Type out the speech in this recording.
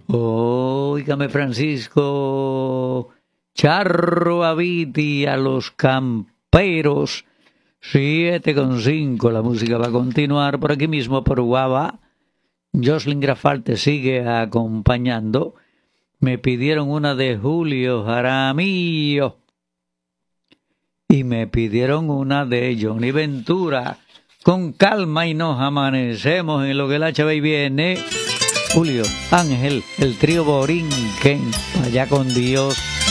Óigame, Francisco Charro Aviti, a los camperos. 7:5. La música va a continuar por aquí mismo, por Guava. Jocelyn Grafal te sigue acompañando. Me pidieron una de Julio Jaramillo. Y me pidieron una de Johnny Ventura. Con calma y nos amanecemos en lo que el HB viene. Julio, Ángel, el trío Borinquen, allá con Dios.